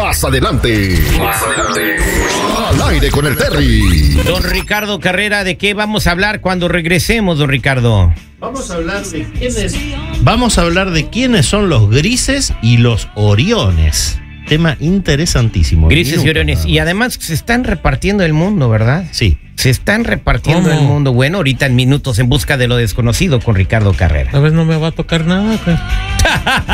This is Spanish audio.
Más adelante. Al aire con el Terry. Don Ricardo Carrera, ¿de qué vamos a hablar cuando regresemos, don Ricardo? Vamos a hablar de quiénes son los grises y los oriones. Tema interesantísimo. Grises y oriones. Y además se están repartiendo el mundo, ¿verdad? Sí. Se están repartiendo el mundo. Bueno, ahorita en minutos en busca de lo desconocido con Ricardo Carrera. A ver, no me va a tocar nada, pues.